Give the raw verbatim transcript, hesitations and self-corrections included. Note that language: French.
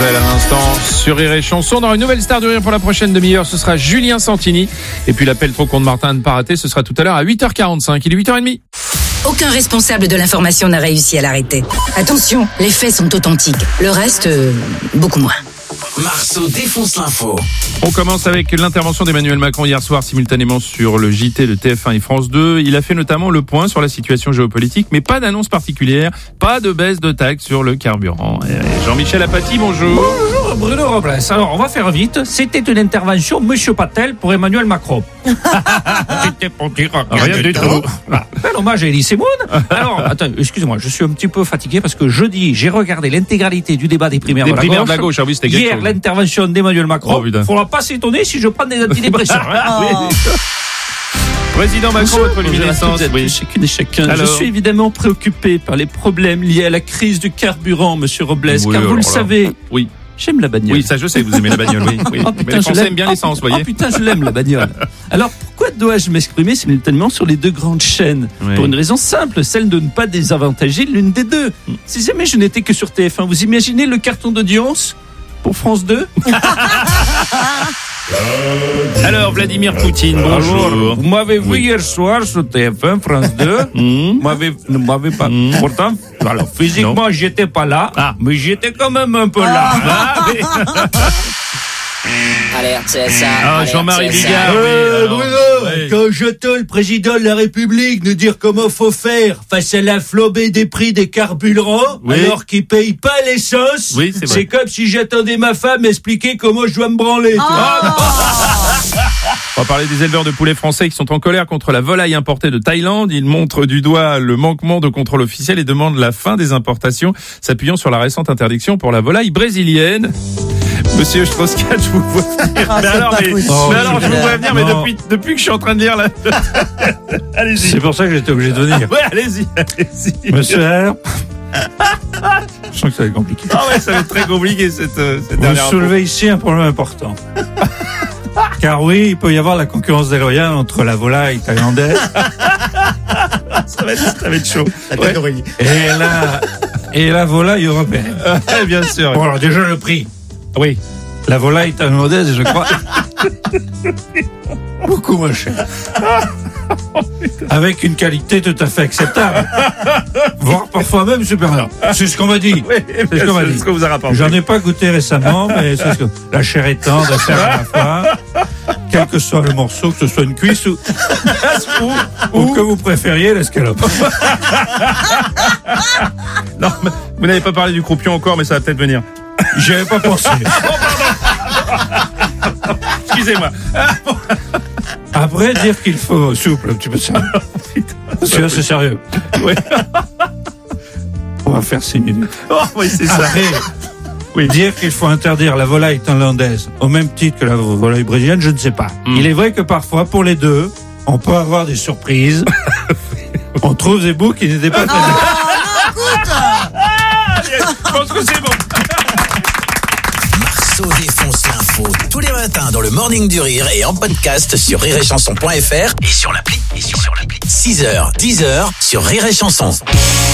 Angèle à l'instant sur Rire et Chanson. Dans une nouvelle star du rire pour la prochaine demi-heure, ce sera Julien Santini. Et puis l'appel trop con de Martin à ne pas rater, ce sera tout à l'heure à huit heures quarante-cinq. Il est huit heures trente. Aucun responsable de l'information n'a réussi à l'arrêter. Attention, les faits sont authentiques. Le reste, euh, beaucoup moins. Marceau défonce l'info. On commence avec l'intervention d'Emmanuel Macron hier soir simultanément sur le J T de T F un et France deux. Il a fait notamment le point sur la situation géopolitique, mais pas d'annonce particulière, pas de baisse de taxe sur le carburant. Et Jean-Michel Apathy, bonjour. Bonjour Bruno Robles. Alors on va faire vite. C'était une intervention Monsieur Patel pour Emmanuel Macron. C'était pour dire rien, rien du tout. tout. Voilà. Un hommage à Elie Moon. Alors attends, excusez-moi, je suis un petit peu fatigué parce que jeudi j'ai regardé l'intégralité du débat des primaires, des de, la primaires gauche. de la gauche. Ah oui, c'était hier l'intervention d'Emmanuel Macron. Il oh, ne faudra pas s'étonner si je prends des antidépresseurs. Oh. Oui. Président Macron, bonjour, votre luminescence. Oui. Chacune et chacun. Alors. Je suis évidemment préoccupé par les problèmes liés à la crise du carburant, Monsieur Robles, oui, car vous le là. savez. Oui. J'aime la bagnole. Oui, ça je sais, vous aimez la bagnole, oui. oui. Oh, putain, mais les Français aiment bien l'essence, vous voyez. Oh putain, je l'aime la bagnole. Alors pourquoi dois-je m'exprimer simultanément sur les deux grandes chaînes? Oui. Pour une raison simple, celle de ne pas désavantager l'une des deux. Mm. Si jamais je n'étais que sur T F un, vous imaginez le carton d'audience pour France deux? Alors, Vladimir Poutine, bonjour. Alors, vous m'avez vu oui. hier soir sur T F un, France deux. Mmh. Vous m'avez, ne m'avez pas. Mmh. Pourtant, alors, physiquement, non. j'étais pas là, ah. mais j'étais quand même un peu là. Ah, oui. Alerte, c'est ça. Ah, Jean-Marie Bigard. Euh, oui, Bruno, oui. Quand j'entends le président de la République nous dire comment faut faire face à la flambée des prix des carburants, oui. alors qu'il paye pas l'essence, oui, c'est, c'est comme si j'attendais ma femme expliquer comment je dois me branler. Oh. On va parler des éleveurs de poulets français qui sont en colère contre la volaille importée de Thaïlande. Ils montrent du doigt le manquement de contrôle officiel et demandent la fin des importations, s'appuyant sur la récente interdiction pour la volaille brésilienne. Monsieur Strauss-Kahn, je vous vois venir. Ah, mais alors, mais, oh, mais alors je vous vois venir, mais depuis, depuis que je suis en train de lire là. Allez-y. C'est pour ça que j'étais obligé de venir. Ouais, allez-y, allez-y. Monsieur R. Je sens que ça va être compliqué. Ah ouais, ça va être très compliqué cette, cette vous dernière. Vous soulevez ici un problème important. Car oui, il peut y avoir la concurrence déloyale entre la volaille thaïlandaise. ça, va être, ça va être chaud. Ouais. Et la, et la volaille européenne. Ouais, bien sûr. Bon, alors déjà le prix. Oui. La volaille thaïlandaise, je crois, beaucoup moins cher. Avec une qualité tout à fait acceptable. Voire parfois même supérieure. C'est ce qu'on m'a dit. Oui, c'est ce qu'on m'a dit. Ce que vous a rapporté. J'en ai pas goûté récemment, mais c'est ce que... La chair est tendre à faire à la fois. Quel que soit le morceau, que ce soit une cuisse ou, ou, ou que vous préfériez l'escalope. Non, vous n'avez pas parlé du croupion encore, mais ça va peut-être venir. J'y avais pas pensé. Excusez-moi. Après, dire qu'il faut souple un petit peu ça. Parce que là, c'est sérieux. Oui. On va faire six minutes. Oh, oui, c'est ça. Après, oui. Dire qu'il faut interdire la volaille thaïlandaise au même titre que la volaille brésilienne, je ne sais pas. Mm. Il est vrai que parfois, pour les deux, on peut avoir des surprises. On trouve des bouts qui n'étaient pas très bien. Oh, non, écoute. Je pense que c'est bon. Marceau défonce l'info tous les matins dans le Morning du Rire et en podcast sur rire et chanson point f r et sur l'appli. Et sur l'appli. six heures, dix heures sur Rire et Chanson.